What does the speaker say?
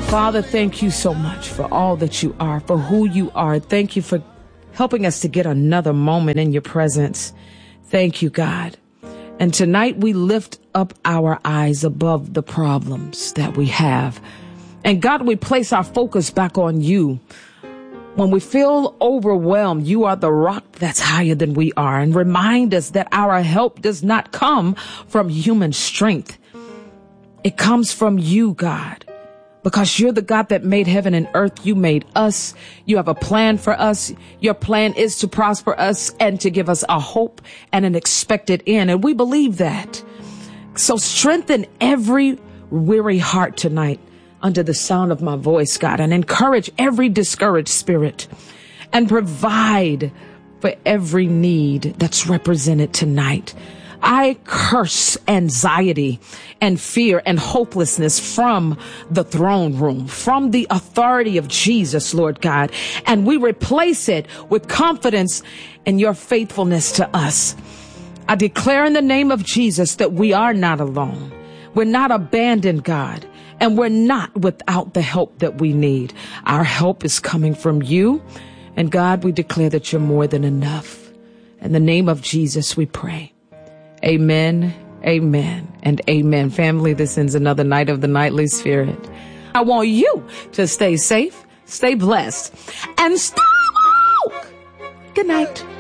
Father, thank you so much for all that you are, for who you are. Thank you for helping us to get another moment in your presence. Thank you, God. And tonight we lift up our eyes above the problems that we have. And God, we place our focus back on you. When we feel overwhelmed, you are the rock that's higher than we are. And remind us that our help does not come from human strength. It comes from you, God. Because you're the God that made heaven and earth. You made us. You have a plan for us. Your plan is to prosper us and to give us a hope and an expected end. And we believe that. So strengthen every weary heart tonight under the sound of my voice, God, and encourage every discouraged spirit and provide for every need that's represented tonight. I curse anxiety and fear and hopelessness from the throne room, from the authority of Jesus, Lord God, and we replace it with confidence in your faithfulness to us. I declare in the name of Jesus that we are not alone. We're not abandoned, God, and we're not without the help that we need. Our help is coming from you, and God, we declare that you're more than enough. In the name of Jesus, we pray. Amen, amen, and amen. Family, this ends another night of the Nightly Spirit. I want you to stay safe, stay blessed, and stay woke. Good night.